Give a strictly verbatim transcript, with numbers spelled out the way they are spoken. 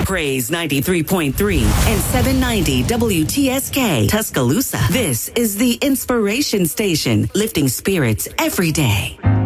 Praise ninety-three point three and seven ninety W T S K Tuscaloosa. This is the Inspiration Station, lifting spirits every day.